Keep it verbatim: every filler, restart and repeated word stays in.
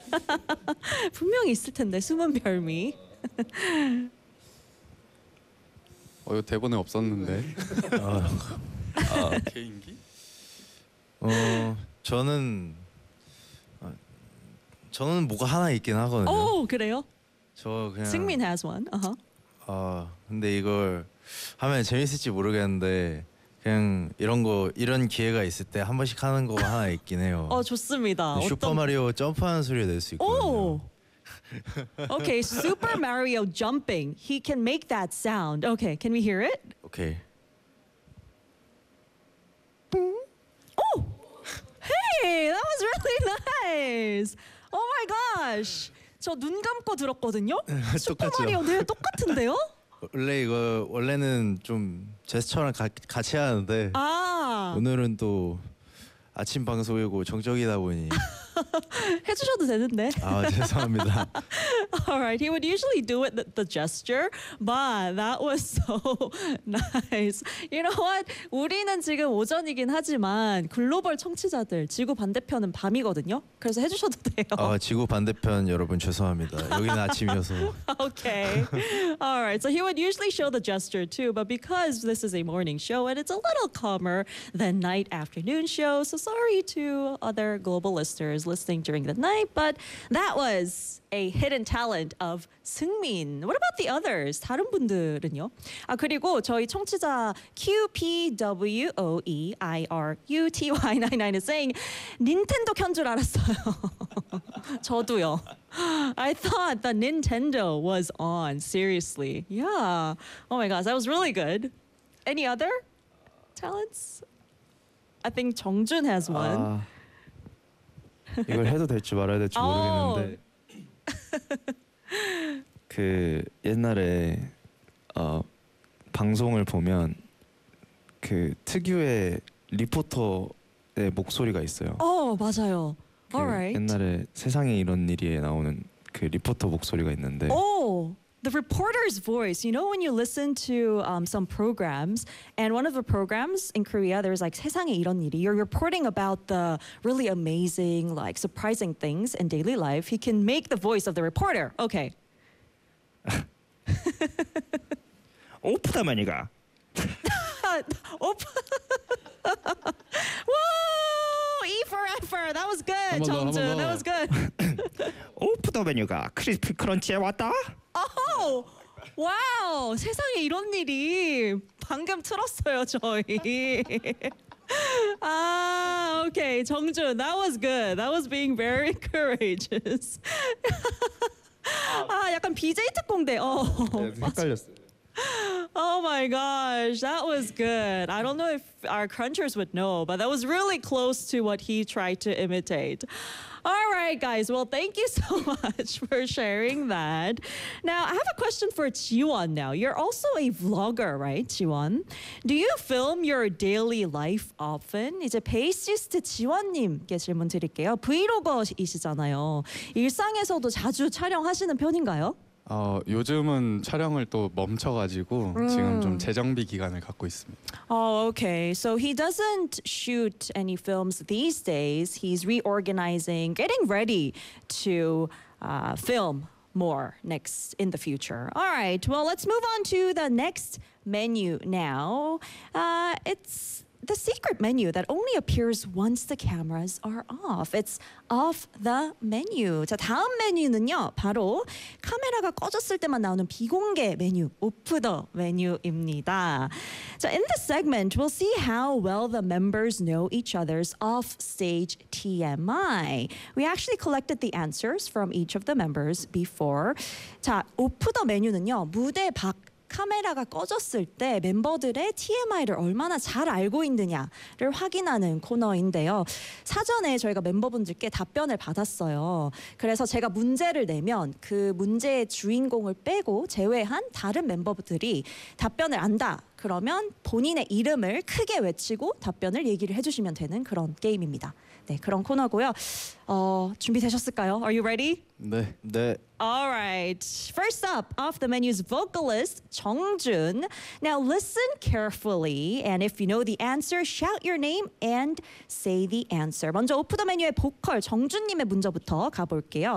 분명히 있을 텐데 숨은 별미. 어, 이거 대본에 없었는데. 아, 아, 개인기? 어 저는 아, 저는 뭐가 하나 있긴 하거든요. 오 그래요? 저 그냥 승민 has one. Uh-huh. 아 근데 이걸 하면 재밌을지 모르겠는데 그냥 이런 거 이런 기회가 있을 때 한 번씩 하는 거 하나 있긴 해요. 어 좋습니다. 슈퍼 어떤... 마리오 점프하는 소리 낼 수 있거든요. 오. Okay, Super Mario jumping. He can make that sound. Okay, can we hear it? 오케이. Oh, hey, that was really nice. Oh my gosh. 저 눈 감고 들었거든요. 슈퍼 똑같죠? 마리오 네 똑같은데요? 원래 이거 원래는 좀 제스처랑 가, 같이 하는데 아 오늘은 또 아침 방송이고 정적이다 보니 해주셔도 되는데. 아 죄송합니다. All right, he would usually do it the, the gesture, but that was so nice. You know what? 우리는 지금 오전이긴 하지만 글로벌 청취자들 지구 반대편은 밤이거든요. 그래서 해주셔도 돼요. 아 지구 반대편 여러분 죄송합니다. 여기는 아침이어서. Okay. All right. So he would usually show the gesture too, but because this is a morning show and it's a little calmer than night afternoon show, so sorry to other global listeners listening during the night, but that was a hidden talent of 승민. What about the others? 다른 분들은요? 아 그리고 저희 청취자 Q P W O E I R U T Y 나인나인 is saying 닌텐도 켠 줄 알았어요. 저도요. I thought the Nintendo was on. Seriously. Yeah. Oh my gosh, that was really good. Any other talents? I think 정준 has one. 아, 이걸 해도 될지 말아야 될지 모르겠는데 그 옛날에 어, 방송을 보면 그 특유의 리포터의 목소리가 있어요. 어 맞아요. 그 Alright. 옛날에 세상에 이런 일이에 나오는 그 리포터 목소리가 있는데 Oh, the reporter's voice. You know when you listen to um, some programs, and one of the programs in Korea, there's like 세상에 이런 일이. You're reporting about the really amazing, like surprising things in daily life. He can make the voice of the reporter. Okay. 오프다 마니가 Op- Whoa! E for effort. That was good, 번 더, 한번 정준. 더. That was good. 오프다 메뉴가 크리스피 크런치에 왔다. Oh, wow. 세상에 이런 일이 방금 틀었어요, 저희. 아, okay. 정준, that was good. That was being very courageous. 아, 약간 비제이 특공대. 어. 헷갈렸어요. Oh my gosh, that was good. I don't know if our crunchers would know, but that was really close to what he tried to imitate. All right, guys. Well, thank you so much for sharing that. Now, I have a question for Jiwon now. You're also a vlogger, right, Jiwon? Do you film your daily life often? 이제 베이시스트 지원님께 질문 드릴게요. 브이로거이시잖아요. 일상에서도 자주 촬영하시는 편인가요? 어, 요즘은 촬영을 또 멈춰가지고 음. 지금 좀 재정비 기간을 갖고 있습니다. Oh, okay. So he doesn't shoot any films these days. He's reorganizing, getting ready to uh, film more next in the future. All right. Well, let's move on to the next menu now. Uh, it's the secret menu that only appears once the cameras are off. It's off the menu. 자, 다음 메뉴는요. 바로 카메라가 꺼졌을 때만 나오는 비공개 메뉴, 오프 더 메뉴입니다. 자, in this segment, we'll see how well the members know each other's off-stage T M I. We actually collected the answers from each of the members before. 자, 오프 더 메뉴는요. 무대 밖 카메라가 꺼졌을 때 멤버들의 티엠아이를 얼마나 잘 알고 있느냐를 확인하는 코너인데요. 사전에 저희가 멤버분들께 답변을 받았어요. 그래서 제가 문제를 내면 그 문제의 주인공을 빼고 제외한 다른 멤버들이 답변을 안다. 그러면 본인의 이름을 크게 외치고 답변을 얘기를 해주시면 되는 그런 게임입니다. 네, 그런 코너고요. 어, 준비되셨을까요? Are you ready? 네. 네. All right. First up, off the menu's vocalist, 정준. Now listen carefully, and if you know the answer, shout your name and say the answer. 먼저 오프 더 메뉴의 보컬 정준님의 문제부터 가볼게요.